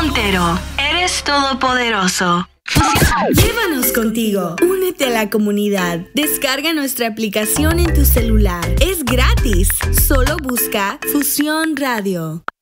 entero. Eres todopoderoso. Llévanos contigo. Únete a la comunidad. Descarga nuestra aplicación en tu celular. Es gratis. Solo busca Fusión Radio.